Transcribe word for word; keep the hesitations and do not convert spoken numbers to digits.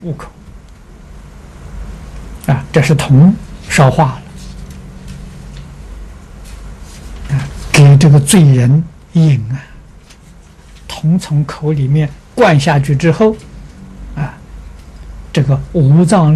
五口啊，这是铜烧化了啊，给这个罪人饮啊，铜从口里面灌下去之后啊，这个五脏